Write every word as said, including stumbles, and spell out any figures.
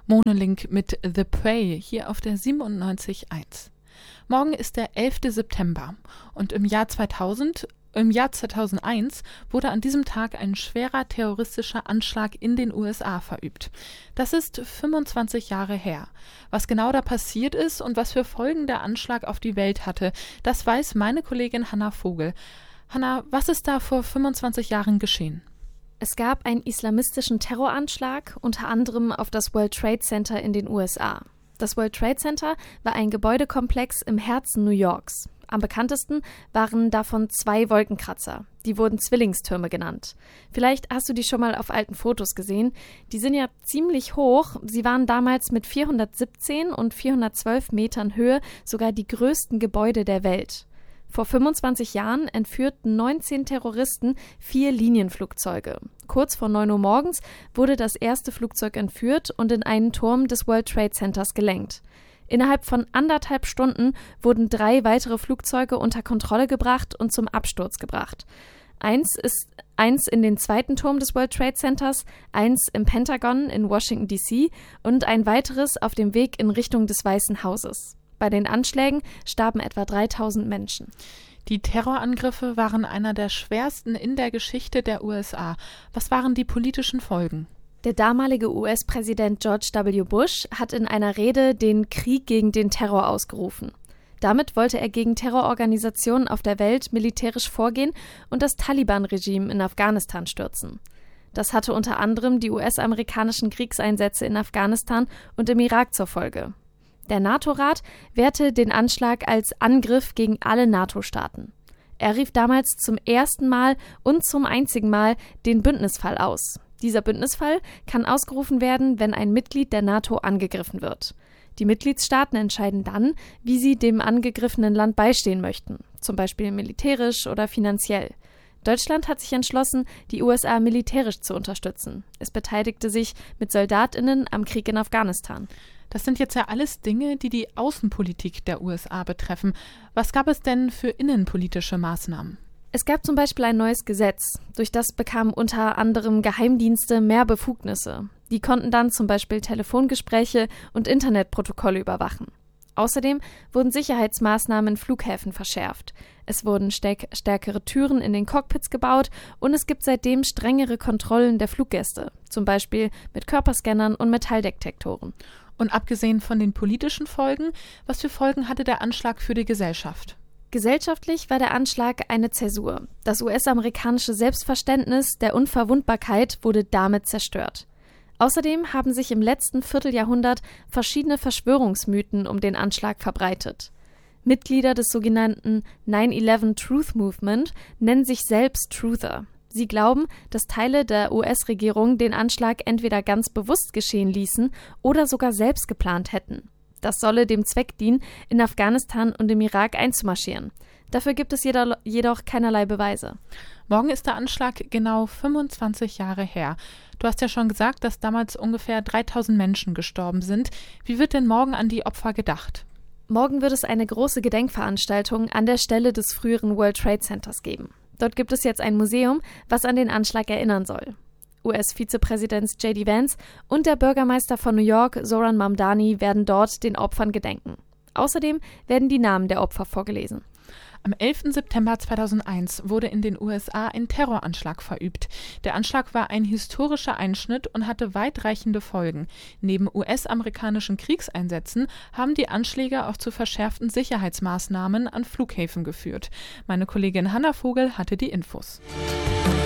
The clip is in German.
Monolink mit The Prey hier auf der siebenundneunzig Komma eins. Morgen ist der elfte September und im Jahr zweitausend, im Jahr zweitausendeins wurde an diesem Tag ein schwerer terroristischer Anschlag in den U S A verübt. Das ist fünfundzwanzig Jahre her. Was genau da passiert ist und was für Folgen der Anschlag auf die Welt hatte, das weiß meine Kollegin Hanna Vogel. Hanna, was ist da vor fünfundzwanzig Jahren geschehen? Es gab einen islamistischen Terroranschlag, unter anderem auf das World Trade Center in den U S A. Das World Trade Center war ein Gebäudekomplex im Herzen New Yorks. Am bekanntesten waren davon zwei Wolkenkratzer. Die wurden Zwillingstürme genannt. Vielleicht hast du die schon mal auf alten Fotos gesehen. Die sind ja ziemlich hoch. Sie waren damals mit vierhundertsiebzehn und vierhundertzwölf Metern Höhe sogar die größten Gebäude der Welt. Vor fünfundzwanzig Jahren entführten neunzehn Terroristen vier Linienflugzeuge. Kurz vor neun Uhr morgens wurde das erste Flugzeug entführt und in einen Turm des World Trade Centers gelenkt. Innerhalb von anderthalb Stunden wurden drei weitere Flugzeuge unter Kontrolle gebracht und zum Absturz gebracht. Eins ist eins in den zweiten Turm des World Trade Centers, eins im Pentagon in Washington D C und ein weiteres auf dem Weg in Richtung des Weißen Hauses. Bei den Anschlägen starben etwa dreitausend Menschen. Die Terrorangriffe waren einer der schwersten in der Geschichte der U S A. Was waren die politischen Folgen? Der damalige U S-Präsident George W. Bush hat in einer Rede den Krieg gegen den Terror ausgerufen. Damit wollte er gegen Terrororganisationen auf der Welt militärisch vorgehen und das Taliban-Regime in Afghanistan stürzen. Das hatte unter anderem die U S-amerikanischen Kriegseinsätze in Afghanistan und im Irak zur Folge. Der NATO-Rat wehrte den Anschlag als Angriff gegen alle NATO-Staaten. Er rief damals zum ersten Mal und zum einzigen Mal den Bündnisfall aus. Dieser Bündnisfall kann ausgerufen werden, wenn ein Mitglied der NATO angegriffen wird. Die Mitgliedsstaaten entscheiden dann, wie sie dem angegriffenen Land beistehen möchten, zum Beispiel militärisch oder finanziell. Deutschland hat sich entschlossen, die U S A militärisch zu unterstützen. Es beteiligte sich mit SoldatInnen am Krieg in Afghanistan. Das sind jetzt ja alles Dinge, die die Außenpolitik der U S A betreffen. Was gab es denn für innenpolitische Maßnahmen? Es gab zum Beispiel ein neues Gesetz. Durch das bekamen unter anderem Geheimdienste mehr Befugnisse. Die konnten dann zum Beispiel Telefongespräche und Internetprotokolle überwachen. Außerdem wurden Sicherheitsmaßnahmen in Flughäfen verschärft. Es wurden stärk- stärkere Türen in den Cockpits gebaut und es gibt seitdem strengere Kontrollen der Fluggäste, zum Beispiel mit Körperscannern und Metalldetektoren. Und abgesehen von den politischen Folgen, was für Folgen hatte der Anschlag für die Gesellschaft? Gesellschaftlich war der Anschlag eine Zäsur. Das U S-amerikanische Selbstverständnis der Unverwundbarkeit wurde damit zerstört. Außerdem haben sich im letzten Vierteljahrhundert verschiedene Verschwörungsmythen um den Anschlag verbreitet. Mitglieder des sogenannten nine eleven Truth Movement nennen sich selbst Truther. Sie glauben, dass Teile der U S-Regierung den Anschlag entweder ganz bewusst geschehen ließen oder sogar selbst geplant hätten. Das solle dem Zweck dienen, in Afghanistan und im Irak einzumarschieren. Dafür gibt es jedoch keinerlei Beweise. Morgen ist der Anschlag genau fünfundzwanzig Jahre her. Du hast ja schon gesagt, dass damals ungefähr dreitausend Menschen gestorben sind. Wie wird denn morgen an die Opfer gedacht? Morgen wird es eine große Gedenkveranstaltung an der Stelle des früheren World Trade Centers geben. Dort gibt es jetzt ein Museum, was an den Anschlag erinnern soll. U S-Vizepräsident J D Vance und der Bürgermeister von New York, Zoran Mamdani, werden dort den Opfern gedenken. Außerdem werden die Namen der Opfer vorgelesen. Am elften September zweitausendeins wurde in den U S A ein Terroranschlag verübt. Der Anschlag war ein historischer Einschnitt und hatte weitreichende Folgen. Neben U S-amerikanischen Kriegseinsätzen haben die Anschläge auch zu verschärften Sicherheitsmaßnahmen an Flughäfen geführt. Meine Kollegin Hanna Vogel hatte die Infos.